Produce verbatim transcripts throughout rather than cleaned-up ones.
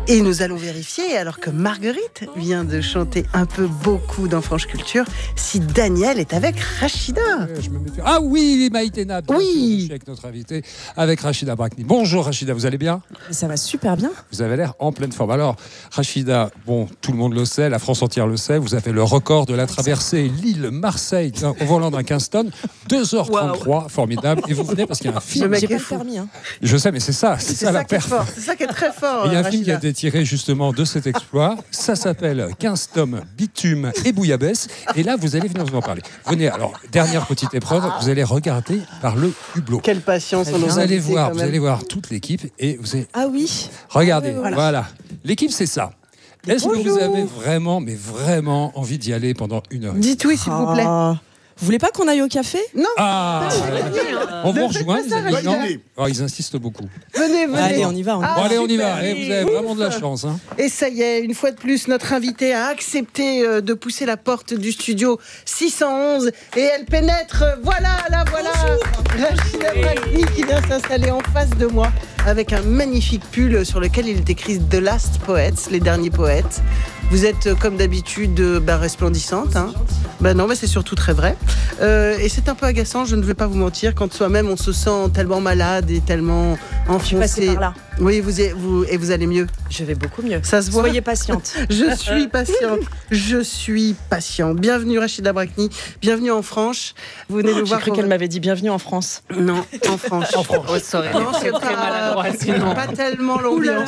Et nous allons vérifier, alors que Marguerite vient de chanter un peu beaucoup dans Franche Culture, si Daniel est avec Rachida. Je me méfie. Ah oui, Maïtena. Oui. Je suis avec notre invitée, avec Rachida Brakni. Bonjour Rachida, vous allez bien ? Ça va super bien. Vous avez l'air en pleine forme. Alors Rachida, bon, tout le monde le sait, la France entière le sait, vous avez le record de la traversée Lille-Marseille au volant d'un quinze tonnes, deux heures trente-trois, wow. Formidable. Et vous venez parce qu'il y a un film. J'ai pas le permis. Hein. Je sais, mais c'est ça, c'est, c'est ça, ça la perf. C'est ça qui est très fort. Il y a un Rachida. film qui a été tiré justement de cet exploit. Ça s'appelle quinze tomes, bitume et bouillabaisse. Et là, vous allez venir vous en parler. Venez, alors, dernière petite épreuve, vous allez regarder par le hublot. Quelle patience. On vous allez voir, vous allez voir toute l'équipe et vous allez... Ah oui. Regardez, ah oui, voilà. voilà. L'équipe, c'est ça. Est-ce Bonjour. que vous avez vraiment, mais vraiment envie d'y aller pendant une heure ? Dites oui, s'il vous plaît. Ah. Vous voulez pas qu'on aille au café ? Non. Ah, on vous rejoint, les amis, non ? Oh, ils insistent beaucoup. Venez, venez. Allez, on y va. On y va. Bon, allez, on y va. Et vous avez vraiment de la chance. Hein. Et ça y est, une fois de plus, notre invitée a accepté euh, de pousser la porte du studio six cent onze et elle pénètre. Voilà, là, voilà. Rachida Brakni qui vient s'installer en face de moi avec un magnifique pull sur lequel il est écrit The Last Poets, les derniers poètes. Vous êtes, comme d'habitude, bah, resplendissante. Hein. Bah non, mais c'est surtout très vrai. Euh, et c'est un peu agaçant, je ne vais pas vous mentir, quand soi-même on se sent tellement malade et tellement enfoncé. Je suis passée par là. Oui, vous, vous, et vous allez mieux. Je vais beaucoup mieux. Ça se voit. Soyez patiente. Je suis patiente. Je suis patiente. Bienvenue Rachida Brakni. Bienvenue en France. Vous venez oh, nous j'ai voir. J'ai cru qu'elle m'avait dit bienvenue en France. Non, en France. En France. Oh, sorry. Non, c'est très maladroit. Sinon. Pas tellement l'ambiance.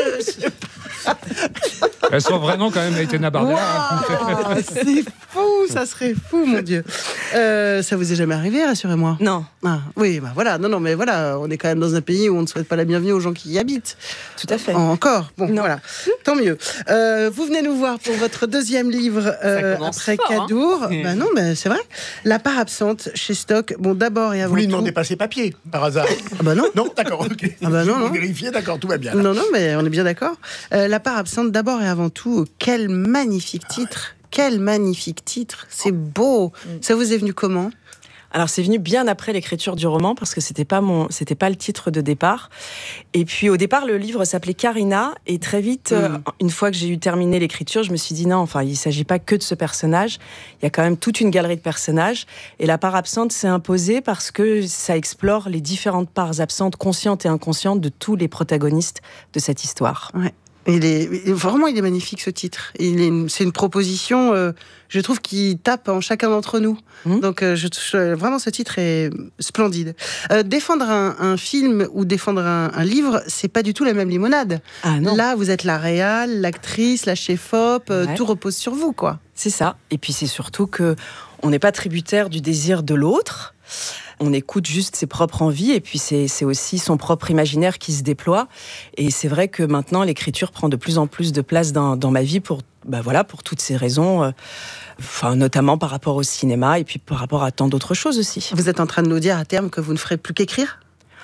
Elles sont vraiment quand même été nabardées. Wow, c'est fou, ça serait fou, mon Dieu. Euh, ça vous est jamais arrivé, rassurez-moi ? Non. Ah, oui, bah voilà. Non, non, mais voilà, on est quand même dans un pays où on ne souhaite pas la bienvenue aux gens qui y habitent. Tout à fait. Encore. Bon, non. voilà. Tant mieux. Euh, vous venez nous voir pour votre deuxième livre euh, après fort, Cadour. Hein. Bah non, mais c'est vrai. La part absente chez Stock. Bon, d'abord et avant tout. Vous lui demandez pas ses papiers, par hasard ? Ah bah non. Non, d'accord, ok. Ah bah non, non. Vous vérifiez, d'accord, tout va bien. Là. Non, non, mais on est bien d'accord. Euh, La part absente, d'abord et avant tout. Quel magnifique titre. Ah ouais. Quel magnifique titre. C'est beau. Mm. Ça vous est venu comment ? Alors c'est venu bien après l'écriture du roman parce que c'était pas mon, c'était pas le titre de départ. Et puis au départ le livre s'appelait Karina et très vite, mmh. euh, une fois que j'ai eu terminé l'écriture, je me suis dit non, enfin il s'agit pas que de ce personnage. Il y a quand même toute une galerie de personnages et la part absente s'est imposée parce que ça explore les différentes parts absentes, conscientes et inconscientes de tous les protagonistes de cette histoire. Ouais. Il est vraiment, il est magnifique ce titre. Il est une, c'est une proposition, euh, je trouve, qui tape en chacun d'entre nous. Mmh. Donc, euh, je, je, vraiment, ce titre est splendide. Euh, défendre un, un film ou défendre un, un livre, c'est pas du tout la même limonade. Ah, non. Là, vous êtes la réal, l'actrice, la chef-op, euh, ouais. tout repose sur vous, quoi. C'est ça. Et puis c'est surtout que on n'est pas tributaire du désir de l'autre. On écoute juste ses propres envies et puis c'est, c'est aussi son propre imaginaire qui se déploie. Et c'est vrai que maintenant, l'écriture prend de plus en plus de place dans, dans ma vie pour, bah voilà, pour toutes ces raisons, euh, enfin, notamment par rapport au cinéma et puis par rapport à tant d'autres choses aussi. Vous êtes en train de nous dire à terme que vous ne ferez plus qu'écrire ?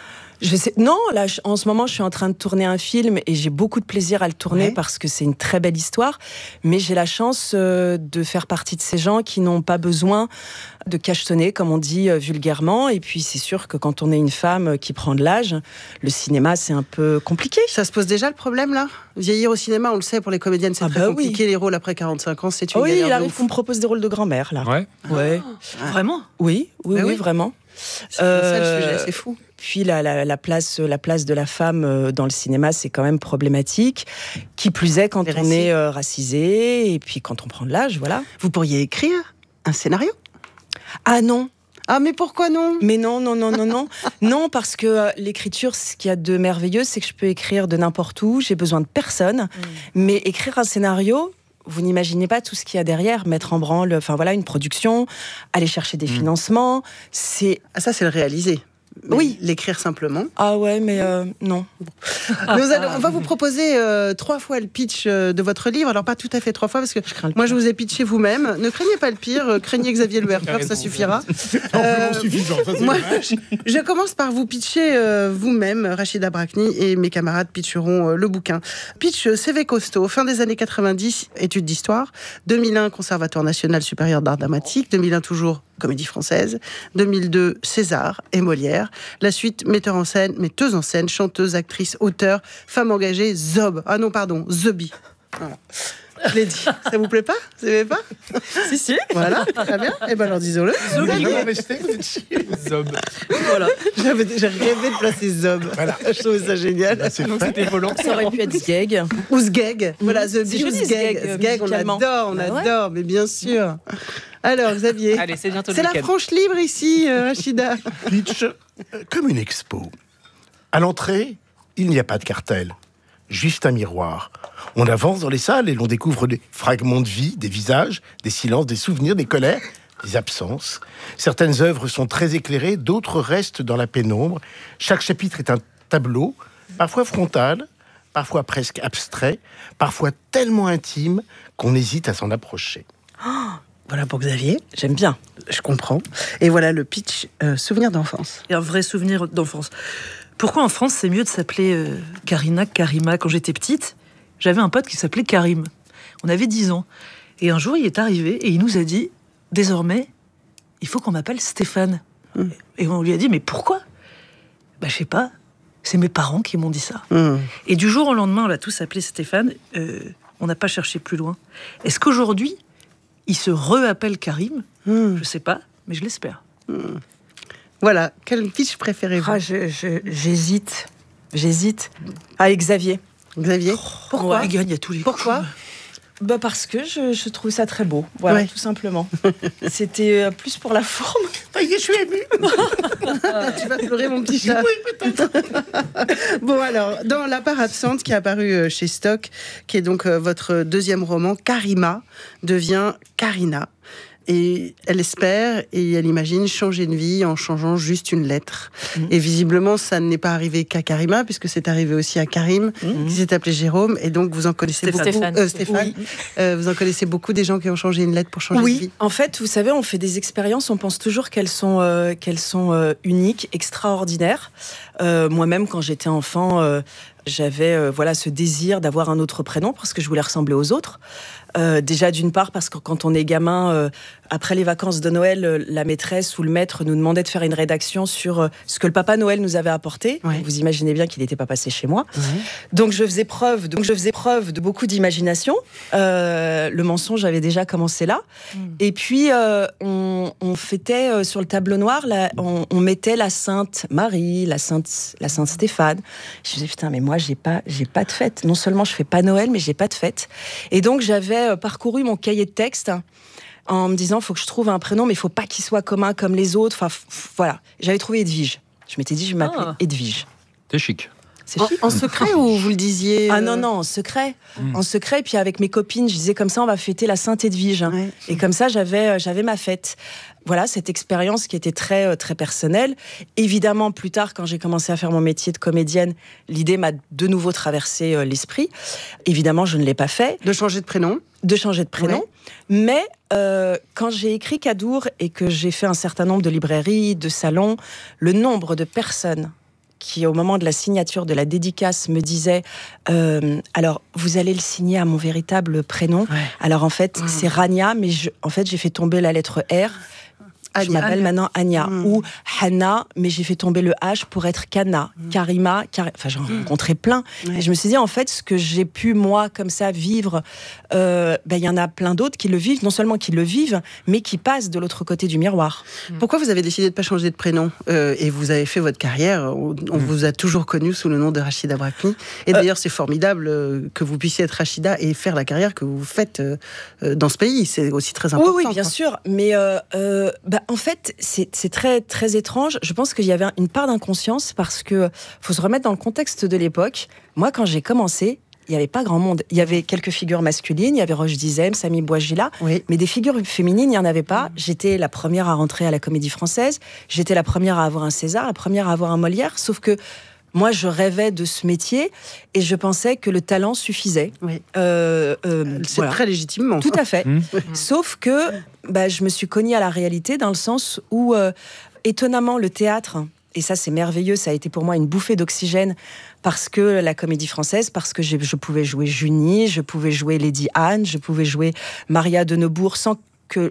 Je sais, non, là, en ce moment, je suis en train de tourner un film et j'ai beaucoup de plaisir à le tourner ouais. parce que c'est une très belle histoire. Mais j'ai la chance euh, de faire partie de ces gens qui n'ont pas besoin de cachetonner, comme on dit euh, vulgairement. Et puis, c'est sûr que quand on est une femme qui prend de l'âge, le cinéma, c'est un peu compliqué. Ça se pose déjà le problème, là ? Vieillir au cinéma, on le sait, pour les comédiennes, c'est ah très bah compliqué. Oui. Les rôles après quarante-cinq ans, c'est une oui, galère. Oui, il arrive qu'on me propose des rôles de grand-mère, là. Ouais. ouais. Ah. Vraiment ? Oui, oui, oui, oui, vraiment. C'est euh, ça le sujet, c'est fou. Puis la, la, la, place, la place de la femme dans le cinéma, c'est quand même problématique. Qui plus est quand Les on récits. est euh, racisé et puis quand on prend de l'âge, voilà. Vous pourriez écrire un scénario ? Ah non. Ah mais pourquoi non ? Mais non, non, non, non, non. Non, parce que euh, l'écriture, ce qu'il y a de merveilleux, c'est que je peux écrire de n'importe où, j'ai besoin de personne. Mmh. Mais écrire un scénario... Vous n'imaginez pas tout ce qu'il y a derrière, mettre en branle, enfin voilà, une production, aller chercher des mmh. financements, c'est... Ah ça, c'est le réaliser. Mais oui. L'écrire simplement. Ah ouais, mais euh, non. Nous allons, on va vous proposer euh, trois fois le pitch euh, de votre livre. Alors, pas tout à fait trois fois, parce que je moi, je vous ai pitché vous-même. Ne craignez pas le pire, euh, craignez Xavier Le Herpeur, ça suffira. Euh, suffisant, ça, moi, je, je commence par vous pitcher euh, vous-même, Rachida Brakni, et mes camarades pitcheront euh, le bouquin. Pitch C V costaud, fin des années quatre-vingt-dix, études d'histoire. deux mille un, Conservatoire national supérieur d'art dramatique. deux mille un, toujours Comédie Française. deux mille deux, César et Molière. La suite, metteur en scène, metteuse en scène, chanteuse, actrice, auteur, femme engagée, Zob. Ah non, pardon, Zobi. Voilà. Je l'ai dit. Ça vous plaît pas? Vous aimez pas? Si, si. Voilà, très bien. Eh ben alors disons-le. Zob. Zob. Voilà. J'avais j'ai rêvé de placer Zob. Voilà. Je trouvais ça génial. Là, c'est Donc fait. c'était volant. Ça aurait pu être Sgeg. Ou Sgeg. Voilà, The C'est Bee ou joli, Sgeg. Sgeg, euh, Sgeg, on musicalement. adore, on Bah ouais. adore, mais bien sûr. Alors, Xavier. Allez, c'est bientôt le C'est la week-end. franche libre ici, euh, Rachida. Pitch, euh, comme une expo. À l'entrée, il n'y a pas de cartel, juste un miroir. On avance dans les salles et l'on découvre des fragments de vie, des visages, des silences, des souvenirs, des colères, des absences. Certaines œuvres sont très éclairées, d'autres restent dans la pénombre. Chaque chapitre est un tableau, parfois frontal, parfois presque abstrait, parfois tellement intime qu'on hésite à s'en approcher. Voilà pour Xavier. J'aime bien. Je comprends. Et voilà le pitch euh, souvenir d'enfance. Et un vrai souvenir d'enfance. Pourquoi en France c'est mieux de s'appeler euh, Karina que Karima? Quand j'étais petite, j'avais un pote qui s'appelait Karim. On avait dix ans. Et un jour, il est arrivé et il nous a dit, désormais, il faut qu'on m'appelle Stéphane. Mmh. Et on lui a dit, mais pourquoi? Bah, je sais pas. C'est mes parents qui m'ont dit ça. Mmh. Et du jour au lendemain, on l'a tous appelé Stéphane. Euh, on n'a pas cherché plus loin. Est-ce qu'aujourd'hui, il se re-appelle Karim? Mmh. Je sais pas, mais je l'espère. Voilà, quel pitch préférez-vous? Ah, je- je- j'hésite. J'hésite. Ah, et Xavier. Xavier? Pourquoi il gagne à tous les coups. Pourquoi? Bah parce que je, je trouve ça très beau. Voilà, Ouais. tout simplement. C'était euh, plus pour la forme. Ça y est, je suis ému. Tu vas pleurer, mon petit chat. Bon, alors, dans La part absente, qui est apparu euh, chez Stock, qui est donc euh, votre deuxième roman, Karima devient Karina. Et elle espère et elle imagine changer de vie en changeant juste une lettre. Mmh. Et visiblement, ça n'est pas arrivé qu'à Karima, puisque c'est arrivé aussi à Karim, qui s'est appelé Jérôme. Et donc, vous en connaissez Stéphane. beaucoup. Stéphane. Euh, Stéphane. Oui. Euh, vous en connaissez beaucoup des gens qui ont changé une lettre pour changer de Oui, vie. en fait, vous savez, on fait des expériences, on pense toujours qu'elles sont, euh, qu'elles sont euh, uniques, extraordinaires. Euh, moi-même, quand j'étais enfant, euh, j'avais euh, voilà ce désir d'avoir un autre prénom parce que je voulais ressembler aux autres. Euh, déjà d'une part parce que quand on est gamin, euh, après les vacances de Noël, euh, la maîtresse ou le maître nous demandait de faire une rédaction sur euh, ce que le Papa Noël nous avait apporté. Ouais. Donc, vous imaginez bien qu'il n'était pas passé chez moi. Ouais. Donc je faisais preuve, donc je faisais preuve de beaucoup d'imagination. Euh, le mensonge avait déjà commencé là. Mm. Et puis euh, on, on fêtait euh, sur le tableau noir, là, on, on mettait la Sainte Marie, la Sainte, la Sainte Stéphane. Je me disais putain, mais moi j'ai pas, j'ai pas de fête. Non seulement je fais pas Noël, mais j'ai pas de fête. Et donc j'avais euh, parcouru mon cahier de texte en me disant faut que je trouve un prénom, mais il faut pas qu'il soit commun comme les autres. Enfin f- f- voilà, j'avais trouvé Edwige. Je m'étais dit je vais m'appeler Ah. Edwige. C'est chic. C'est En, chic. en secret ou vous le disiez Ah euh, non, non, en secret. En secret, puis avec mes copines, je disais comme ça, on va fêter la Sainte Edwige. hein. Ouais. Et comme ça, j'avais, euh, j'avais ma fête. Voilà, cette expérience qui était très, euh, très personnelle. Évidemment, plus tard, quand j'ai commencé à faire mon métier de comédienne, l'idée m'a de nouveau traversé euh, l'esprit. Évidemment, je ne l'ai pas fait, De changer de prénom. de changer de prénom. Ouais. Mais euh, quand j'ai écrit Cadour et que j'ai fait un certain nombre de librairies, de salons, le nombre de personnes qui, au moment de la signature de la dédicace, me disaient euh, alors, vous allez le signer à mon véritable prénom. Ouais. Alors, en fait, Mmh. c'est Rania, mais je, en fait, j'ai fait tomber la lettre R. Je Anya. m'appelle maintenant Anya. Mmh. Ou Hana, mais j'ai fait tomber le H pour être Kana. Karima, Kar... enfin, j'en ai rencontré plein. Ouais. Et je me suis dit, en fait, ce que j'ai pu, moi, comme ça, vivre, euh, ben, il y en a plein d'autres qui le vivent, non seulement qui le vivent, mais qui passent de l'autre côté du miroir. Pourquoi vous avez décidé de ne pas changer de prénom euh, et vous avez fait votre carrière? On, on vous a toujours connu sous le nom de Rachida Brakni. Et d'ailleurs, c'est formidable euh, que vous puissiez être Rachida et faire la carrière que vous faites euh, euh, dans ce pays. C'est aussi très important. Oui, oui, bien quoi. sûr. Mais euh, euh, bah, en fait, c'est c'est très, très étrange. Je pense qu'il y avait une part d'inconscience parce que faut se remettre dans le contexte de l'époque. Moi, quand j'ai commencé, il n'y avait pas grand monde. Il y avait quelques figures masculines. Il y avait Roche Dizem, Samy Bouajila. Oui. Mais des figures féminines, il n'y en avait pas. J'étais la première à rentrer à la Comédie Française. J'étais la première à avoir un César, la première à avoir un Molière. Sauf que moi, je rêvais de ce métier et je pensais que le talent suffisait. Oui. Euh, euh, C'est voilà. très légitimement. Tout à fait. Mmh. Sauf que bah, je me suis cognée à la réalité dans le sens où, euh, étonnamment, le théâtre, et ça c'est merveilleux, ça a été pour moi une bouffée d'oxygène parce que la Comédie Française, parce que j'ai- je pouvais jouer Junie, je pouvais jouer Lady Anne, je pouvais jouer Maria de Neubourg sans que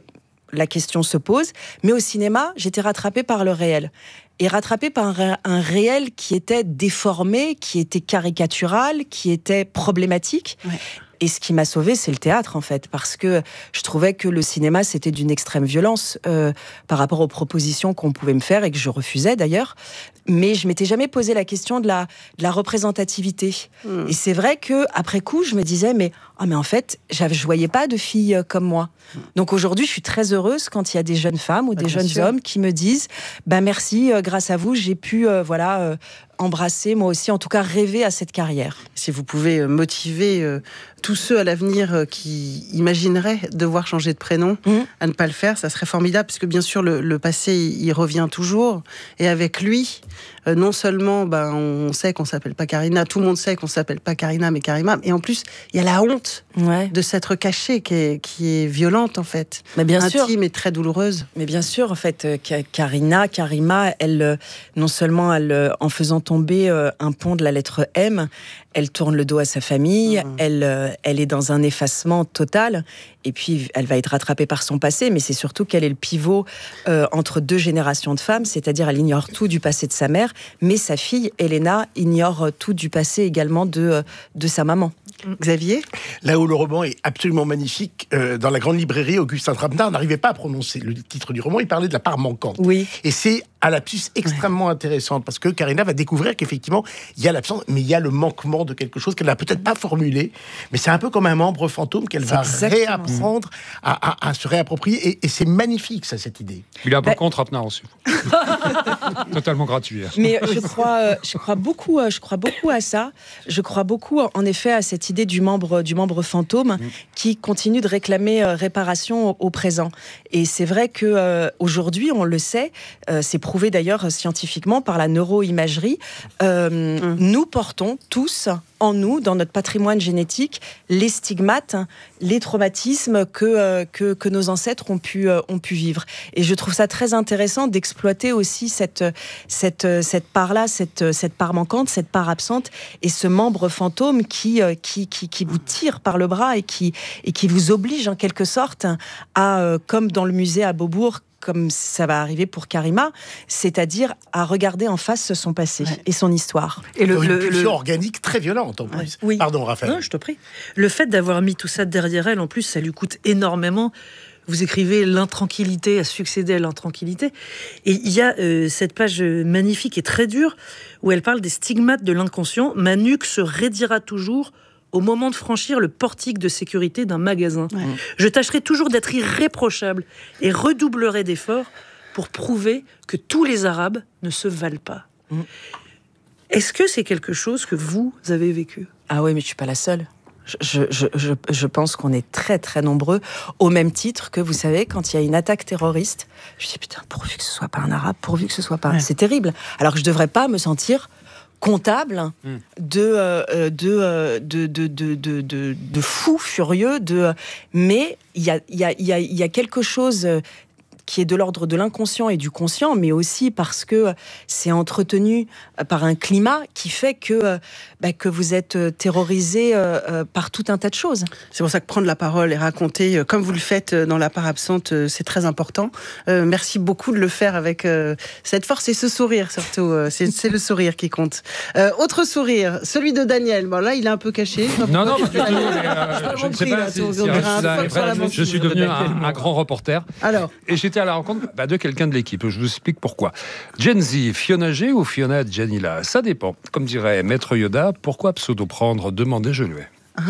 la question se pose. Mais au cinéma, j'étais rattrapée par le réel. Et rattrapée par un, ré- un réel qui était déformé, qui était caricatural, qui était problématique. Ouais. Et ce qui m'a sauvée, c'est le théâtre, en fait, parce que je trouvais que le cinéma, c'était d'une extrême violence euh, par rapport aux propositions qu'on pouvait me faire et que je refusais, d'ailleurs. Mais je m'étais jamais posé la question de la, de la représentativité. Mmh. Et c'est vrai qu'après coup, je me disais, mais, oh, mais en fait, je ne voyais pas de filles comme moi. Mmh. Donc aujourd'hui, je suis très heureuse quand il y a des jeunes femmes ou des Bien jeunes sûr. hommes qui me disent, ben merci, euh, grâce à vous, j'ai pu euh, voilà, euh, embrasser, moi aussi, en tout cas rêver à cette carrière. Si vous pouvez euh, motiver euh, tous ceux à l'avenir euh, qui imagineraient devoir changer de prénom mmh. à ne pas le faire, ça serait formidable, parce que bien sûr, le, le passé, il revient toujours. Et avec lui, euh, non seulement ben, on sait qu'on ne s'appelle pas Karina, tout le monde sait qu'on ne s'appelle pas Karina, mais Karima, et en plus, il y a la honte ouais. de s'être cachée, qui est, qui est violente, en fait. Mais bien Intime sûr. et très douloureuse. Mais bien sûr, en fait, euh, Karina, Karima, elle, euh, non seulement elle, euh, en faisant tomber euh, un pont de la lettre M, elle tourne le dos à sa famille, mmh. elle, euh, elle est dans un effacement total, et puis elle va être rattrapée par son passé, mais c'est surtout qu'elle est le pivot euh, entre deux générations de femmes, c'est-à-dire elle ignore tout du passé de sa mère, mais sa fille, Elena, ignore tout du passé également de, de sa maman. Xavier ? Là où le roman est absolument magnifique, euh, dans la grande librairie, Augustin Trapenard n'arrivait pas à prononcer le titre du roman, il parlait de la part manquante. Oui. Et c'est à l'absence extrêmement ouais. intéressante, parce que Karina va découvrir qu'effectivement, il y a l'absence, mais il y a le manquement de quelque chose qu'elle n'a peut-être pas formulé, mais c'est un peu comme un membre fantôme qu'elle va Exactement. réapprendre à, à, à se réapproprier, et, et c'est magnifique, ça, cette idée. Il a un peu bah... contre Trapenard aussi. Totalement gratuit. Mais je crois, euh, je crois beaucoup, euh, je crois beaucoup à ça. Je crois beaucoup, en effet, à cette idée du membre, du membre fantôme mmh. qui continue de réclamer euh, réparation au, au présent. Et c'est vrai que euh, aujourd'hui, on le sait, euh, c'est prouvé d'ailleurs scientifiquement par la neuroimagerie. Euh, mmh. Nous portons tous en nous, dans notre patrimoine génétique, les stigmates, les traumatismes que, euh, que, que nos ancêtres ont pu, euh, ont pu vivre. Et je trouve ça très intéressant d'exploiter aussi cette, cette, cette part-là, cette, cette part manquante, cette part absente, et ce membre fantôme qui, euh, qui, qui, qui vous tire par le bras et qui, et qui vous oblige en quelque sorte à, euh, comme dans le musée à Beaubourg, comme ça va arriver pour Karima, c'est-à-dire à regarder en face son passé ouais. et son histoire. Et le, une pulsion le... organique très violente en plus. Ouais. Oui. Pardon, Raphaël. Non, je te prie. Le fait d'avoir mis tout ça derrière elle, en plus, ça lui coûte énormément. Vous écrivez « L'intranquillité a succédé à l'intranquillité ». Et il y a euh, cette page magnifique et très dure où elle parle des stigmates de l'inconscient. « Ma nuque se raidira toujours au moment de franchir le portique de sécurité d'un magasin. Ouais. Je tâcherai toujours d'être irréprochable et redoublerai d'efforts pour prouver que tous les Arabes ne se valent pas. Mmh. » Est-ce que c'est quelque chose que vous avez vécu ? Ah oui, mais je ne suis pas la seule. Je, je, je, je pense qu'on est très très nombreux, au même titre que, vous savez, quand il y a une attaque terroriste, je dis putain, pourvu que ce soit pas un Arabe, pourvu que ce soit pas... Ouais. C'est terrible. Alors que je ne devrais pas me sentir comptable mmh. de, euh, de, euh, de, de, de, de, de, de fou furieux, de... mais il y a, y, a, y, a, y a quelque chose qui est de l'ordre de l'inconscient et du conscient, mais aussi parce que c'est entretenu par un climat qui fait que, bah, que vous êtes terrorisé euh, par tout un tas de choses. C'est pour ça que prendre la parole et raconter, comme vous le faites dans La part absente, c'est très important. Euh, merci beaucoup de le faire avec euh, cette force et ce sourire, surtout. C'est, c'est le sourire qui compte. Euh, autre sourire, celui de Daniel. Bon, là, il est un peu caché. Non, non, pas du tout. Euh, je ne sais pas si, si je, je suis devenu un, un grand reporter. Alors, et j'étais à la rencontre bah, de quelqu'un de l'équipe. Je vous explique pourquoi. Gen Z, Fiona G ou Fiona Janila? Ça dépend. Comme dirait Maître Yoda, pourquoi pseudo prendre? Demandez-je lui.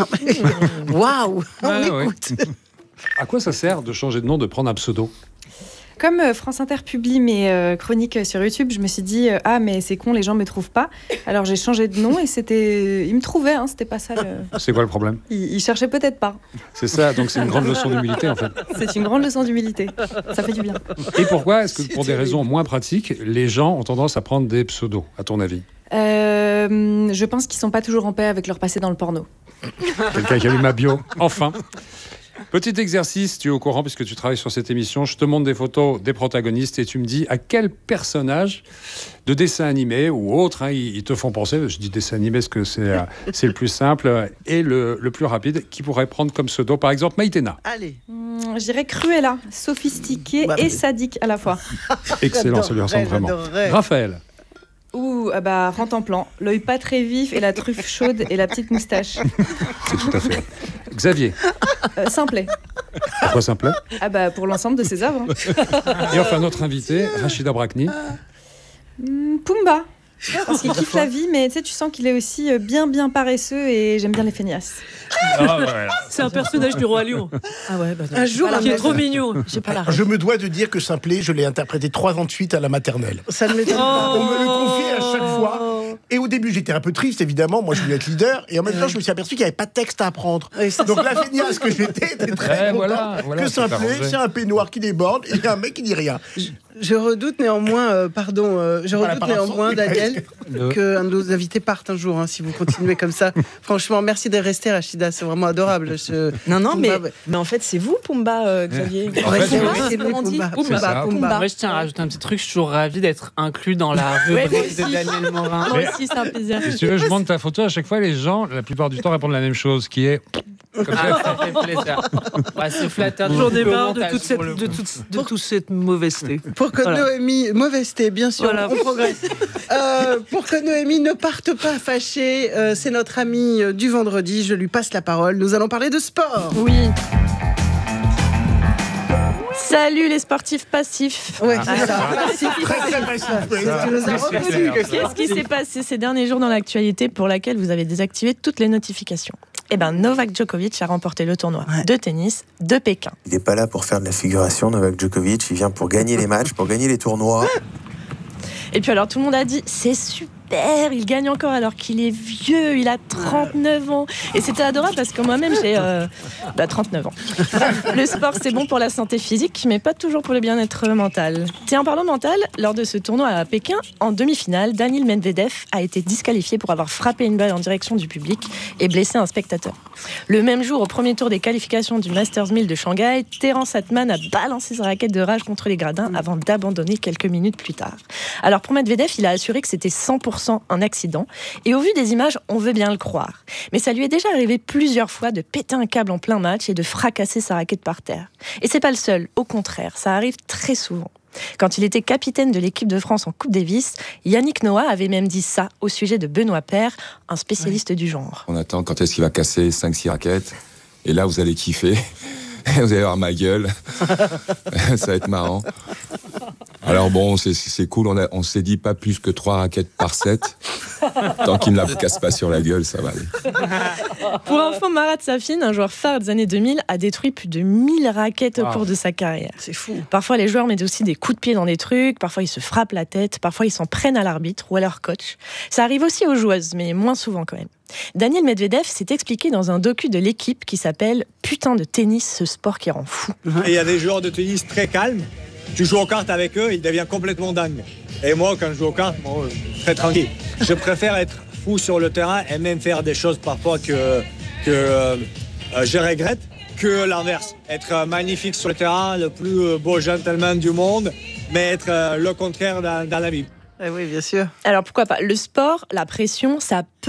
Waouh, on ah, écoute. Oui. À quoi ça sert de changer de nom, de prendre un pseudo? Comme euh, France Inter publie mes euh, chroniques sur YouTube, je me suis dit euh, ah mais c'est con, les gens me trouvent pas. Alors j'ai changé de nom et c'était, ils me trouvaient, hein, c'était pas ça. Le... C'est quoi le problème? Ils, ils cherchaient peut-être pas. C'est ça, donc c'est une grande leçon d'humilité en fait. C'est une grande leçon d'humilité. Ça fait du bien. Et pourquoi est-ce que pour des raisons moins pratiques, les gens ont tendance à prendre des pseudos, à ton avis? euh, Je pense qu'ils sont pas toujours en paix avec leur passé dans le porno. Quelqu'un qui a lu ma bio, enfin. Petit exercice, tu es au courant puisque tu travailles sur cette émission. Je te montre des photos des protagonistes et tu me dis à quel personnage de dessin animé ou autre hein, ils, ils te font penser. Je dis dessin animé parce que c'est, euh, c'est le plus simple et le, le plus rapide qui pourrait prendre comme pseudo. Par exemple, Maïtena. Allez. Hum, je dirais Cruella, sophistiquée Bah, et sadique à la fois. Excellent, ça lui ressemble vraiment. J'adorerais. Raphaël. Ouh, ah bah, rentre en plan. L'œil pas très vif et la truffe chaude et la petite moustache. C'est tout à fait. Xavier. Euh, simplet. Pourquoi simplet? Ah bah, pour l'ensemble de ses œuvres. hein. Et enfin, notre invité, Rachida Brakni. Hum, Pumba. Parce qu'il kiffe la vie, mais tu sais, tu sens qu'il est aussi euh, bien, bien paresseux et j'aime bien les feignasses. Ah, ouais. C'est un personnage du Roi Lion. Ah ouais, bah, Un jour, qui est un trop mec- mignon. J'ai pas la ref. Je me dois de dire que Simplet, je l'ai interprété trois ans de suite à la maternelle. Ça ne m'étonne pas. On me le confiait à chaque fois. Et au début, j'étais un peu triste, évidemment. Moi, je voulais être leader. Et en même temps, je me suis aperçu qu'il n'y avait pas de texte à apprendre. Oui, ça, Donc, la feignasse que j'étais était très Ouais, content voilà, voilà, que c'est Simplet, arrangé. c'est un peignoir qui déborde et un mec qui dit rien. Je redoute néanmoins, euh, pardon, euh, je Voilà, redoute par rapport- néanmoins, Daniel, Le- qu'un de nos invités parte un jour, hein, si vous continuez comme ça. Franchement, merci d'être resté, Rachida, c'est vraiment adorable. ce- Non, non, mais, Pumba, ouais. mais en fait, c'est vous, Pumba, euh, Xavier. En Ouais, fait, c'est oui. vrai, c'est Comment on dit Pumba. C'est Pumba, ça. Pumba. Moi, je tiens à rajouter un petit truc. Je suis toujours ravi d'être inclus dans la Ouais, rubrique moi de aussi. Daniel Morin. Moi aussi, c'est un plaisir. Si tu veux, je montre ta photo. À chaque fois, les gens, la plupart du temps, répondent la même chose, qui est. Comme Ah, ça. ça fait plaisir. Ouais, c'est flatteur. J'en ai Au marre de montage, toute cette, pour le de coup. toute, de toute cette mauvaiseté. Pour que Voilà. Noémie, mauvaise thé, bien sûr, Voilà. on progresse. Euh, pour que Noémie ne parte pas fâchée, euh, c'est notre amie euh, du vendredi, je lui passe la parole. Nous allons parler de sport. Oui. Salut les sportifs passifs. Ouais, Ah, c'est ça. Très, très passif. oui. Tu nous as c'est reconnu. clair. Qu'est-ce qui s'est passé ces derniers jours dans l'actualité pour laquelle vous avez désactivé toutes les notifications? Eh ben, Novak Djokovic a remporté le tournoi Ouais. de tennis de Pékin. Il n'est pas là pour faire de la figuration, Novak Djokovic. Il vient pour gagner les matchs, pour gagner les tournois. Et puis alors tout le monde a dit c'est super, il gagne encore alors qu'il est vieux, il a trente-neuf ans. Et c'était adorable parce que moi-même j'ai euh, bah, trente-neuf ans. Bref, le sport c'est bon pour la santé physique mais pas toujours pour le bien-être mental. Tiens, en parlant mental, lors de ce tournoi à Pékin, en demi-finale, Daniil Medvedev a été disqualifié pour avoir frappé une balle en direction du public et blessé un spectateur. Le même jour, au premier tour des qualifications du Masters mille de Shanghai, Terence Atman a balancé sa raquette de rage contre les gradins avant d'abandonner quelques minutes plus tard. Alors pour Medvedev, il a assuré que c'était cent pour cent un accident. Et au vu des images, on veut bien le croire. Mais ça lui est déjà arrivé plusieurs fois de péter un câble en plein match et de fracasser sa raquette par terre. Et c'est pas le seul, au contraire, ça arrive très souvent. Quand il était capitaine de l'équipe de France en Coupe Davis, Yannick Noah avait même dit ça au sujet de Benoît Paire, un spécialiste du genre. On attend quand est-ce qu'il va casser cinq six raquettes. Et là, vous allez kiffer. Vous allez voir ma gueule. Ça va être marrant. Alors bon, c'est, c'est cool. On, a, on s'est dit pas plus que trois raquettes par set. Tant qu'il ne la casse pas sur la gueule, ça va aller. Pour info, Marat Safin, un joueur phare des années deux mille, a détruit plus de mille raquettes Wow. au cours de sa carrière. C'est fou. Parfois, les joueurs mettent aussi des coups de pied dans des trucs, parfois ils se frappent la tête, parfois ils s'en prennent à l'arbitre ou à leur coach. Ça arrive aussi aux joueuses, mais moins souvent quand même. Daniil Medvedev s'est expliqué dans un docu de l'équipe qui s'appelle « Putain de tennis, ce sport qui rend fou ». Et il y a des joueurs de tennis très calmes. Tu joues aux cartes avec eux, ils deviennent complètement dingues. Et moi, quand je joue aux cartes, moi, je suis très tranquille. Je préfère être fou sur le terrain et même faire des choses parfois que, que euh, je regrette que l'inverse. Être magnifique sur le terrain, le plus beau gentleman du monde, mais être euh, le contraire dans, dans la vie. Eh oui, bien sûr. Alors pourquoi pas? Le sport, la pression, ça peut